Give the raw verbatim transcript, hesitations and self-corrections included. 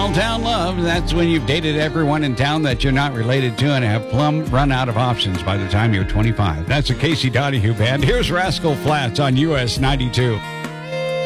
Small town love, that's when you've dated everyone in town that you're not related to and have plumb run out of options by the time you're twenty-five. That's a Casey Donahue Band. Here's Rascal Flatts on U S ninety-two.